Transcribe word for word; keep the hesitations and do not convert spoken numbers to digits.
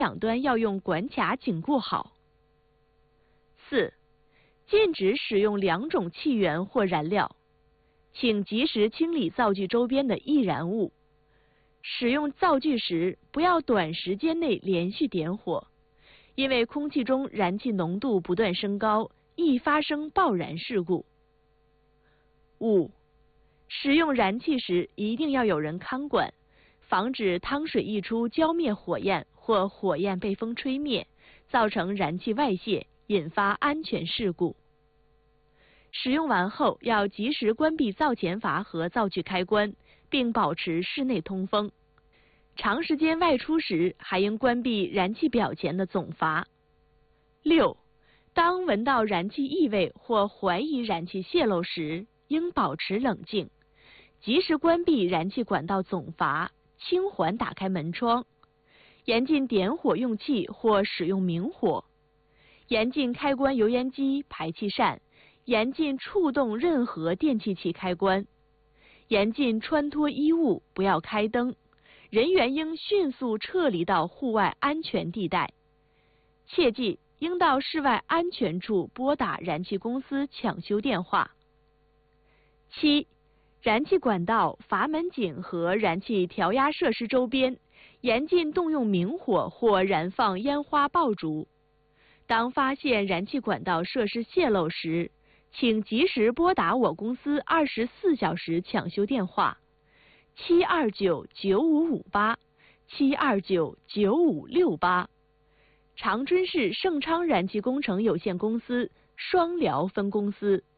两端要用管卡紧固好。四、禁止使用两种气源或燃料，请及时清理灶具周边的易燃物。使用灶具时，不要短时间内连续点火，因为空气中燃气浓度不断升高，易发生爆燃事故。五、使用燃气时一定要有人看管，防止汤水溢出浇灭火焰或火焰被风吹灭，造成燃气外泄，引发安全事故。使用完后要及时关闭灶前阀和灶具开关，并保持室内通风。长时间外出时，还应关闭燃气表前的总阀。六、当闻到燃气异味或怀疑燃气泄漏时，应保持冷静，及时关闭燃气管道总阀，轻缓打开门窗，严禁点火用气或使用明火，严禁开关油烟机、排气扇，严禁触动任何电气器开关，严禁穿脱衣物，不要开灯，人员应迅速撤离到户外安全地带。切记，应到室外安全处拨打燃气公司抢修电话。七、燃气管道、阀门井和燃气调压设施周边，严禁动用明火或燃放烟花爆竹。当发现燃气管道设施泄漏时，请及时拨打我公司二十四小时抢修电话七二九九五五八、七二九九五六八。长春市盛昌燃气工程有限公司双辽分公司。